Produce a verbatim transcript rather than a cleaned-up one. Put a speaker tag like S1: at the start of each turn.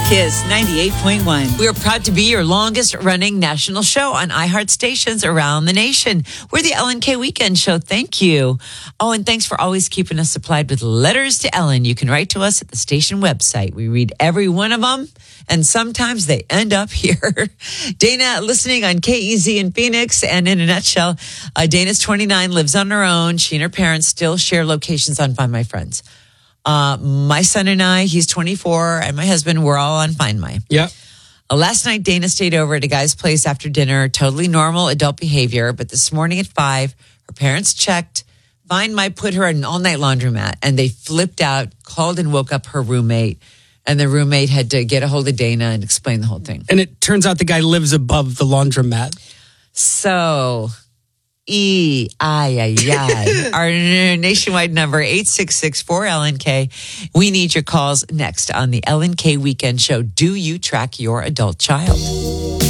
S1: Kiss ninety-eight point one.
S2: We are proud to be your longest running national show on iHeart stations around the nation. We're the Ellen K Weekend Show. Thank you. Oh, and thanks for always keeping us supplied with letters to Ellen. You can write to us at the station website. We read every one of them, and sometimes they end up here. Dana, listening on K E Z in Phoenix, and in a nutshell, uh, Dana's twenty-nine, lives on her own. She and her parents still share locations on Find My Friends. Uh, my son and I, he's twenty-four, and my husband, we're all on Find My.
S3: Yep.
S2: Uh, last night, Dana stayed over at a guy's place after dinner. Totally normal adult behavior. But this morning at five, her parents checked. Find My put her in an all-night laundromat, and they flipped out, called and woke up her roommate. And the roommate had to get a hold of Dana and explain the whole thing.
S3: And it turns out the guy lives above the laundromat.
S2: So... E I I I. Our nationwide number, eight six six four L N K. We need your calls next on the Ellen K Weekend Show. Do you track your adult child?